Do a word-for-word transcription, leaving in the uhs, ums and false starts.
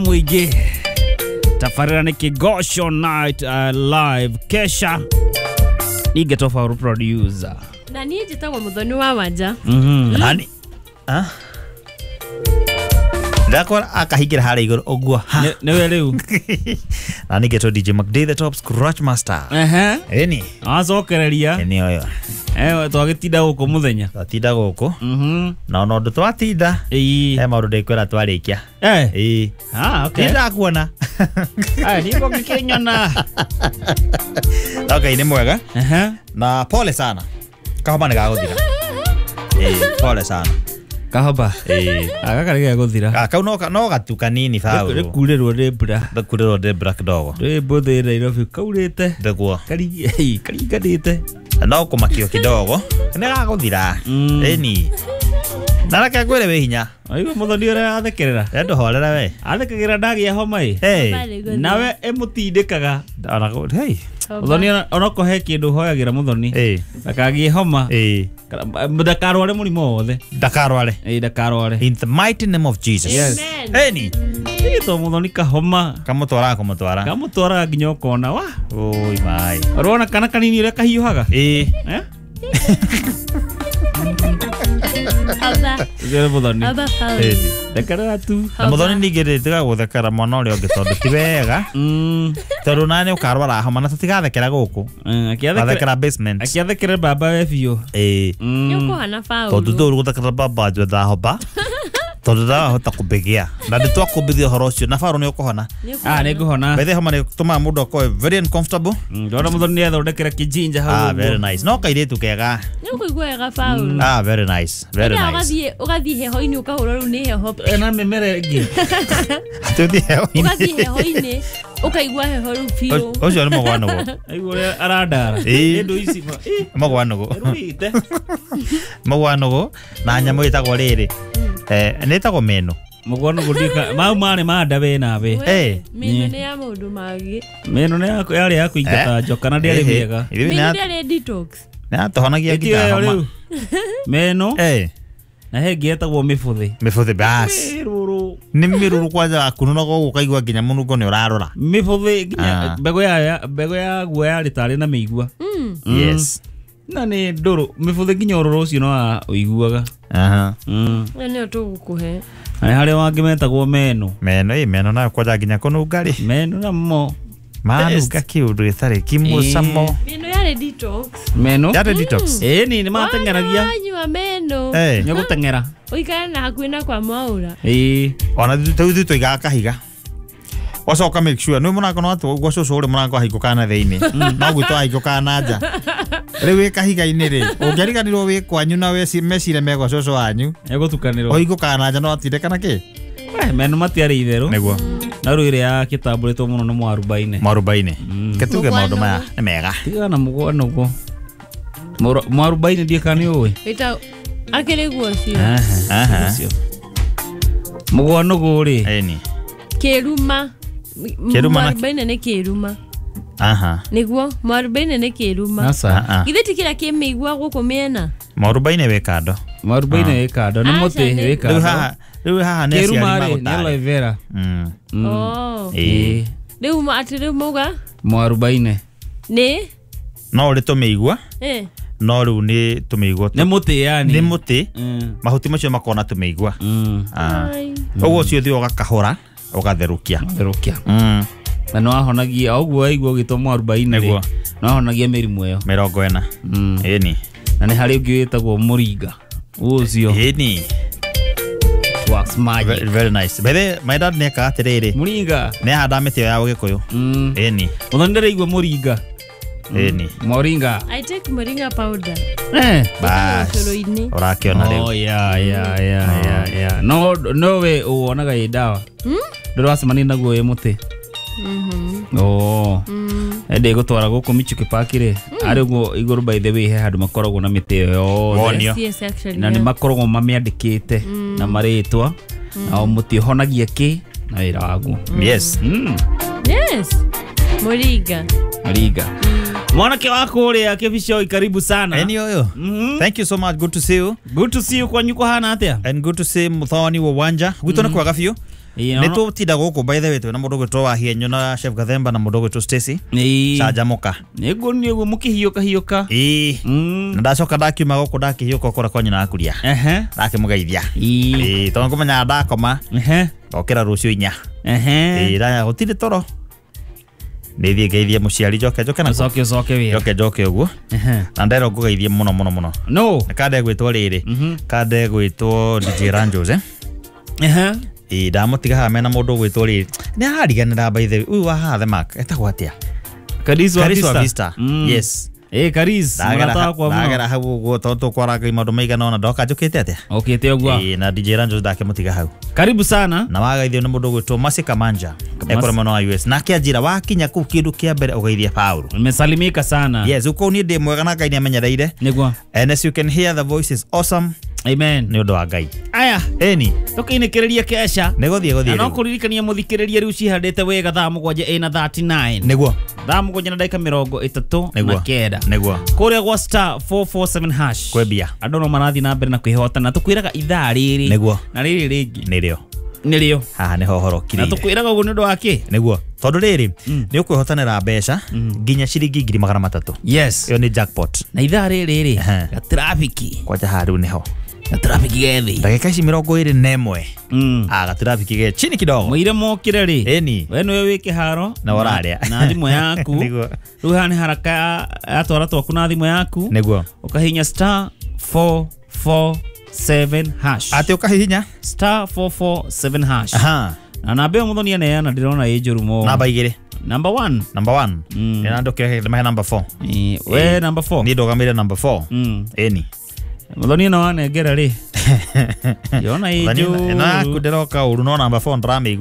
Mwige tafarira ni Kigosho Night uh, live kesha Nige tofa producer na niye jitagwa Muthoni wa Wanja. Mhm. Nani? Ah. Ndakora akahigira hare igoro ogwa. Ne we riu. Nani geto D J McDay the Top Scratch Master. Ehe. Eni. Azokereria. Eni oyo. Eh twagitinda guko muthenya. Twatinda guko. Mhm. Na no ndu twatinda. Ii. He maundu ndekwira twarikia. Eh. Ii. Ah okay. Tinda kuona. Ah niko kikinyona. Okay ni mwega. Ehe. Na pole sana. Kahoma ni gaguthira. Eh pole sana. Kahaba. Eh. Aka kare guthira. Aka no no gatuka nini faulu. Re kurerwo rebra. Da kurerwo rebra kidogo. Re bothe Nairobi kaurite. Ndegwo. Kari hey kari gadite. No kumakio kidogo. Ni gaguthira. Eni. Naraka gwere we hinya. Aiwa Muthoni ora athekerera. Endo horera we. Athekerera ndagia homa i. Hey. Nawe emutindikaga. Ona hey. Muthoni ona ko he kindu hoyagira Muthoni. Eh. Akagie homa. Eh. Ndakarware murimo wothe. Ndakarware. Eh ndakarware. In the mighty name of Jesus. Yes. Eni. Ito Muthoni ka homa. Kamutwara kamutwara. Kamutwara ginyo kona wa. Oi mai. Rona kana kanini ire kahiuhaga. Eh. Eh? Aba. Zero Muthoni. Aba fala. Eh. Ndakara tu. Muthoni ndigirite gaguthekera mwana uri ongi tondu ti wega. Mm. Tondu nani ukarwara homa na tutigathekera guku. Akiathekera basement. Akiathekera baba we biu. Eh. Nyoko hana faulu. Tondu nduru guthekera baba jwe da hoba. Tondu da hota kubigia. Na nditwa kubithio horo ucio na faru ni ukuhona. Ah ni kuhona. Bethe homa ni tuma mundu ko very uncomfortable. Ndona Muthoni ni athondekera kijinja hau. Ah very nice. No kairitu kega. Nyoko igwega faulu. Ah very nice. Very nice. Ugathie ugathie heho-ini ukahura ru ni heho. Ena memere ingi. Tuthi heho-ini. Ugathie heho-ini ukaigua heho ru piu. Ucio ni mugwano go. Aigua arandara. Indu ici. Mugwano go. Ruite. Mugwano go na nyamu itagwo riri. Eh nitagwo meno. Mugwano gudika mau mane manda we nawe. Eh. Meno ni ya mundu magi. Meno ni yako yale yako ingata joka na ndere miega. Meno ni detox. Na tohonagia ngita homa. Meno. Eh. Na he gietagwo mifuthi. Mifuthi bas. Miruru. Ni miruru kwanza kununa go ukaigwa nginya munungo ni urarora. Mifuthi nginya bego ya bego ya gwa ya ritari na meigua. Yes. Na ni nduru mifuthi nginya ururu ucio no uiguaga. Aha. Mm. Ni tugukuhe. Ai hari wangi metagwo meno. Meno i meno na kwaja nginya kunungari. Meno na mo. Manu gakiundu gitari kimusamo. Meno yale detox. Meno? Yale detox. Eh ni ni matengeragia. Anywa meno. Eh. Nyo gutengera. Uikara na hakuina kwa Mwaura. Eh. Ona tu tu iga kahiga. Wacoka make sure no muna kono atu gwa cucu uri muna kwa higuka na theini. No gwito higuka na nja. Ri wi kahiga ini ri. Ungeriganirwo wi kwanyu na we mecire mego cucu wanyu. Egutukanirwo. Higuka na nja no atinde kana ki? Eh meno matiari itheru. Niguo. Na ruire ya kitamburitwo muno no mwarubaine. Mwarubaine. Ketuge maundu maya ni mega. Tiga na mugwano go. Mwarubaine ndie kani uwe. Ita akire guo cio. Aha. Aha. Mugwano go ri. Eni. Kiruma. Kiruma. Mwarubaine ni kiruma. Aha. Niguo mwarubaine ni kiruma. Nasa. Ithe tikira kimigua guku miena. Mwarubaine we kando. Mwarubaine we kando ni muti we kando. Riu haha riu haha ni aciari magutari. Aloe vera. Mm. Oh. Eh. Riu ma ati riu muga. Mwarubaine. Ni. No ri tumeigua. Eh. No riu ni tumeigua. Ni muti yani. Ni muti. Mm. Mahuti macio makona tumeigua. Mm. Ah. Ogo cio thio gakahora ugatherukia. Therukia. Mm. Na no ahonagia oguo aigua gito mwarubaine ri. No ahonagia mirimu iyo. Mirongo ena. Mm. Eni. Na ni hari ungi witagwo muringa. Ucio. Eni. Wax magic. Very, very nice. Bethe my dad neka atiriri. Muringa. Ne handa miti ya ugikuyu. Mm. Eni. Muthoni ndareigua muringa. Eni. Moringa. I take moringa powder. Eh. Bas. Urakiona riu. Oh yeah yeah yeah yeah yeah. No no we uonaga i dawa. Hmm? Nduracemania naguo i muti. Mhm. Oh. Mm. Ende gutwara guku Michuki Park ri. Ari uguo iguru by the way he handu makoragwo na miti yo. Yes, yes actually. Na ni makoragwo mamiandikite na maritwa. Na o muti honagia ki na wira waguo. Yes. Mm. Yes. Moringa. Moringa. Mwanake wako ule akifisho karibu sana. Eni oyo. Mm-hmm. Thank you so much. Good to see you. Good to see you kwa nyuko hana atia. And good to see Muthoni wa Wanja. Gwito na kwa gafio. nä tå tinda gå kå by the way twä na må ndå gwä two Wahienyo na Chef Gathemba na må ndå gwä two Stacy canjamoka nä gå nä å guo må kä hiå ka hiå ka ä na ndacoka ndakiuma gå kå ndakä hiå ka å kora kwa nyina akuria ndakä må geithia tondå ngå menya ndakoma ngokä ra rå cio inya ndaya gå tirä toro nä thiä ngeithie må ciari njoke njoke na coke coke wä njoke njoke å guo na ndero ngå geithie må no må no må no no kande gwä two rä rä kande gwä two D J Ranjos eh ä ndamå tiga haha mena må ndå gwä two rä rä nä arariganä ra by the way uyu wa hathe mak etagwo atä a Kariz wa Vista yes Eh Kariz murata kwa muno ndagera hau guo tondu kwaraga imaundu maigana ona ndoka njukite atia okite ogwa eh na D J Ranjos ndake mutiga hau karibu sana na wagaithio na mundu gwitwo Masika Manja ekora muno wa U S na kianjira wakinya ku kindu kia mbere ugaithia Paulo nimesalimika sana yes uko ni ndi mwega na Ngai ni amenyereire nigwa and as you can hear the voice is awesome amen ni undu wa Ngai aya eni tukiinikiriria kesha ni guthie guthie no kuririkania muthikiriria riu cihandite wega thaa mugwanja ina thirty-nine niguo thaa mugwanja na ndagika mirongo itatu na kenda niguo kuria gwa star four four seven hash kwebia andu no marathi na mbere na kwihotana tukwiraga ithaa riri niguo na riri ringi nirio nirio haha ni hohoro kiri na tukwiraga ugu nindu waki niguo tondu riri ni ukwihotanira mbeca nginya ciringi ngiri magana matatu yes iyo ni jackpot na ithaa riri ri ga traffic kwaja haru niho ga traffic gethi ndagika ici mirongo iri na imwe mm ah ga traffic ge chini kidogo muire mokire ri eni we no wike haro na wararia na thimu yaku niguo riu hani haraka atwara twaku na thimu yaku niguo ukahinya star four four seven hash ati ukahihinya star four four seven hash aha na namba yo muthoni ane na ndirona ĩ njũru mo namba igiri number one number one ni nandoke mahe number four eh we number four ni ndogamire number four mm eni muthoni na wane ngera ri yona ĩ njũru na kuderoka uru no number four ndramĩ